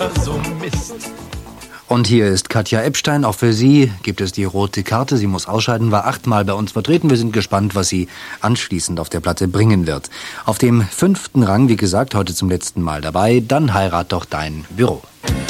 So Mist. Und hier ist Katja Epstein. Auch für Sie gibt es die rote Karte. Sie muss ausscheiden, war 8-mal bei uns vertreten. Wir sind gespannt, was sie anschließend auf der Platte bringen wird. Auf dem 5. Rang, wie gesagt, heute zum letzten Mal dabei. Dann heirat doch dein Büro.